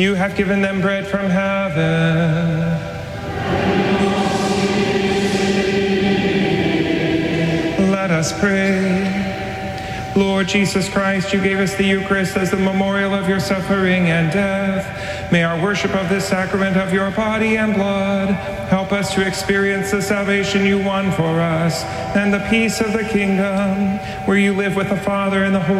You have given them bread from heaven. Let us pray. Lord Jesus Christ, you gave us the Eucharist as the memorial of your suffering and death. May our worship of this sacrament of your body and blood help us to experience the salvation you won for us and the peace of the kingdom, where you live with the Father and the Holy